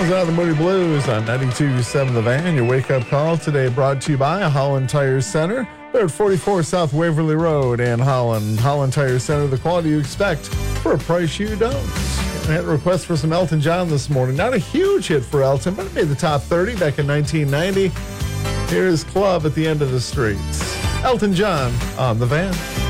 Sounds out of the Moody Blues on 92.7 The Van. Your wake-up call today brought to you by Holland Tire Center. They're at 44 South Waverly Road in Holland. Holland Tire Center, the quality you expect for a price you don't. I had a request for some Elton John this morning. Not a huge hit for Elton, but it made the top 30 back in 1990. Here's Club at the End of the Streets. Elton John on The Van.